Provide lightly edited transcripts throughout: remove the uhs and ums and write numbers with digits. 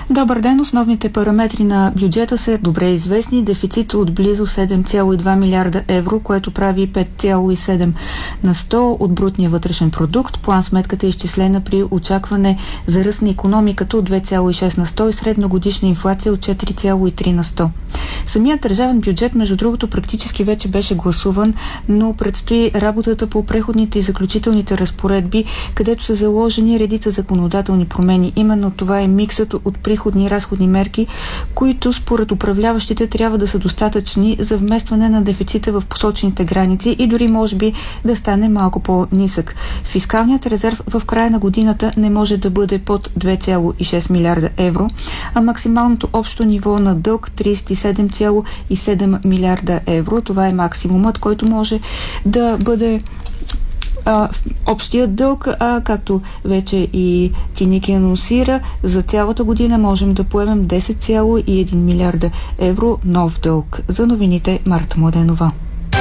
Добър ден! Основните параметри на бюджета са добре известни. Дефицит от близо 7,2 милиарда евро, което прави 5,7 на 100 от брутния вътрешен продукт. План сметката е изчислена при очакване за ръст на икономиката от 2,6 на 100 и средногодишна инфлация от 4,3 на 100. Самият държавен бюджет, между другото, практически вече беше гласуван, но предстои работата по преходните и заключителните разпоредби, където са заложени редица законодателни промени. Именно това е миксът от приходни и разходни мерки, които според управляващите трябва да са достатъчни за вместване на дефицита в посочените граници и дори може би да стане малко по-нисък. Фискалният резерв в края на годината не може да бъде под 2,6 милиарда евро, а максималното общо ниво на дълг 37,7 милиарда евро. Това е максимумът, който може да бъде общия дълг, както вече и Тиники анонсира, за цялата година можем да поемем 10,1 милиарда евро нов дълг. За новините Марта Младенова.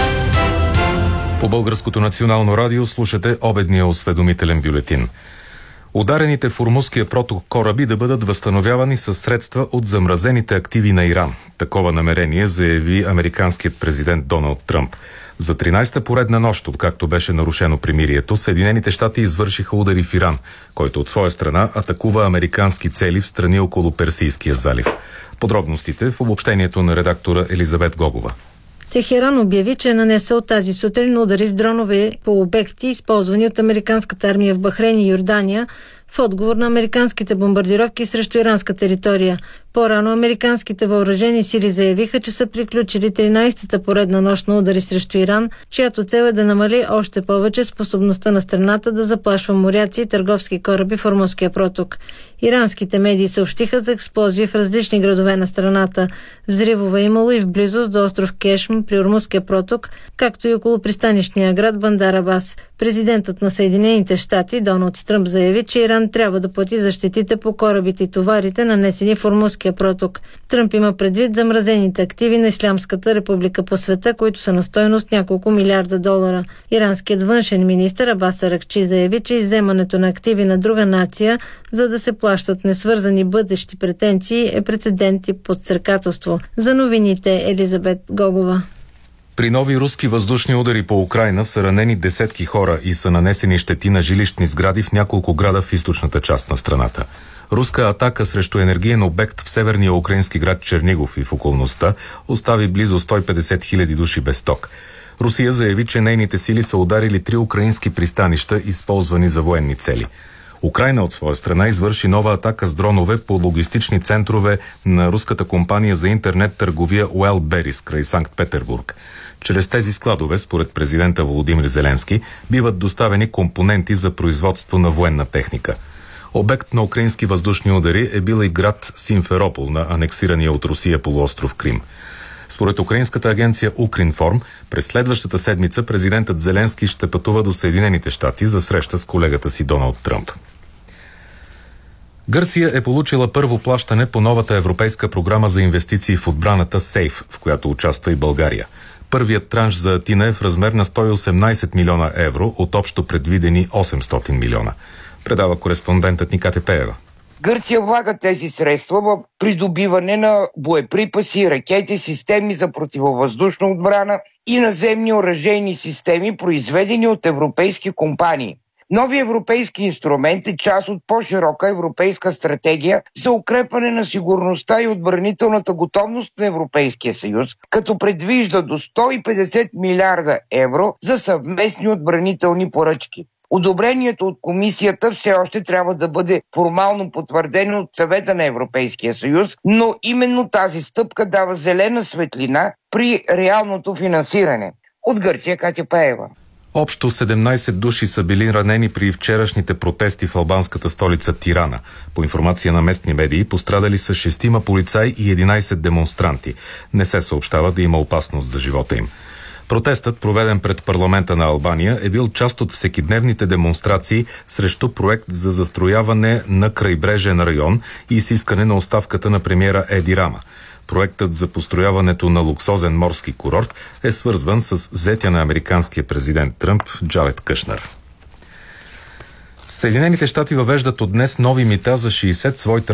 По Българското национално радио слушате обедния осведомителен бюлетин. Ударените в Ормузския проток кораби да бъдат възстановявани със средства от замразените активи на Иран. Такова намерение заяви американският президент Доналд Тръмп. За 13-та поредна нощ, откакто беше нарушено примирието, Съединените щати извършиха удари в Иран, който от своя страна атакува американски цели в страни около Персийския залив. Подробностите в обобщението на редактора Елизабет Гогова. Техеран обяви, че е нанесъл тази сутрин удари с дронове по обекти, използвани от американската армия в Бахрейн и Йордания, в отговор на американските бомбардировки срещу иранска територия. По-рано американските въоръжени сили заявиха, че са приключили 13-та поредна нощ на удари срещу Иран, чиято цел е да намали още повече способността на страната да заплашва моряци и търговски кораби в Ормузския проток. Иранските медии съобщиха за експлозии в различни градове на страната. Взривове имало и в близост до остров Кешм при Ормузския проток, както и около пристанищния град Бандар Абас. Президентът на Съединените щати Доналд Тръмп заяви, че Иран трябва да плати за щетите по корабите и товарите, нанесени в Ормузския проток. Тръмп има предвид замразените активи на Ислямската република по света, които са на стойност няколко милиарда долара. Иранският външен министър Абас Аракчи заяви, че изземането на активи на друга нация, за да се плащат несвързани бъдещи претенции, е прецедент и подстрекателство. За новините Елизабет Гогова. При нови руски въздушни удари по Украйна са ранени десетки хора и са нанесени щети на жилищни сгради в няколко града в източната част на страната. Руска атака срещу енергиен обект в северния украински град Чернигов и в околността остави близо 150 хиляди души без ток. Русия заяви, че нейните сили са ударили 3 украински пристанища, използвани за военни цели. Украйна от своя страна извърши нова атака с дронове по логистични центрове на руската компания за интернет търговия Wildberries край Санкт-Петербург. Чрез тези складове, според президента Володимир Зеленски, биват доставени компоненти за производство на военна техника. Обект на украински въздушни удари е бил и град Симферопол на анексирания от Русия полуостров Крим. Според украинската агенция Укринформ, през следващата седмица президентът Зеленски ще пътува до Съединените щати за среща с колегата си Доналд Тръмп. Гърция е получила първо плащане по новата европейска програма за инвестиции в отбраната СЕЙФ, в която участва и България. Първият транш за Атина е в размер на 118 милиона евро от общо предвидени 800 милиона. Предава кореспондентът ни Катя Пеева. Гърция влага тези средства в придобиване на боеприпаси, ракети, системи за противовъздушна отбрана и наземни оръжейни системи, произведени от европейски компании. Нови европейски инструмент е част от по-широка европейска стратегия за укрепване на сигурността и отбранителната готовност на Европейския съюз, като предвижда до 150 милиарда евро за съвместни отбранителни поръчки. Одобрението от комисията все още трябва да бъде формално потвърдено от Съвета на Европейския съюз, но именно тази стъпка дава зелена светлина при реалното финансиране. От Гърция Катя Пеева. Общо 17 души са били ранени при вчерашните протести в албанската столица Тирана. По информация на местни медии, пострадали са 6 полицаи и 11 демонстранти. Не се съобщава да има опасност за живота им. Протестът, проведен пред парламента на Албания, е бил част от всекидневните демонстрации срещу проект за застрояване на крайбрежен район и с искане на оставката на премиера Еди Рама. Проектът за построяването на луксозен морски курорт е свързван с зетя на американския президент Тръмп Джаред Кушнер. Съединените щати въвеждат от днес нови мита за 60 свои